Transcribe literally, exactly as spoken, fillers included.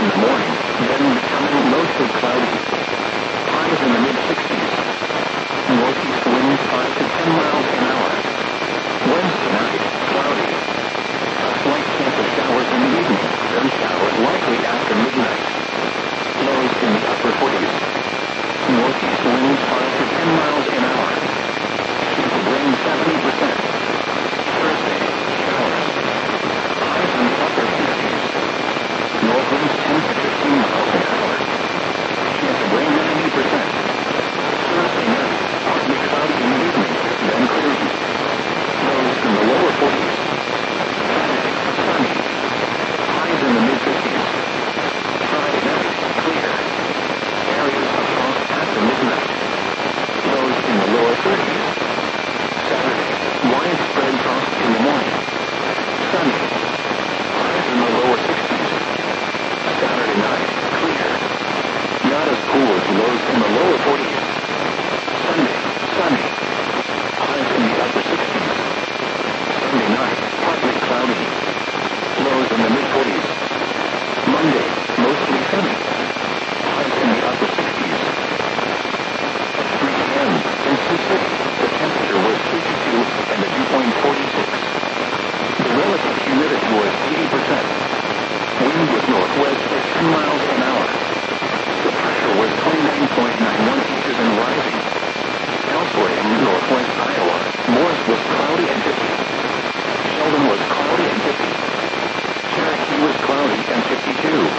in the morning, then becoming mostly cloudy. Highs in the mid-sixties. Northeast winds five to ten miles an hour. Wednesday night, cloudy. A slight chance of showers in the evening, then showers likely after midnight. Lows in the upper forties. Northeast winds five to ten miles an hour. Chance of rain seventy percent. Thursday, showers. Highs in the upper sixties. North winds ten to fifteen miles an hour. Chance of rain ninety percent. Thursday night, partly cloudy in the evening, then clearing. Lows in the lower forties. Saturday, sunny. Highs in the mid-fifties. Friday night, clear. Areas of frost after midnight. Lows in the lower thirties. Saturday, widespread frost in the morning. Sunny. Highs in the lower sixties. Saturday night, clear. Not as cool as lows in the lower forties. Sunday, sunny. Highs in the upper sixties. Sunday night, partly cloudy. Lows in the mid-forties. Monday, mostly sunny. Highs in the upper sixties. At three p m in Sioux City, the temperature was fifty-two and the dew point forty-six. The relative humidity was eighty percent. Wind was northwest at ten miles an hour. The pressure was twenty-nine point nine one inches and rising. Elsewhere in northwest Iowa, Morris was cloudy and fifty. Sheldon was cloudy and fifty. Cherokee was cloudy and fifty-two.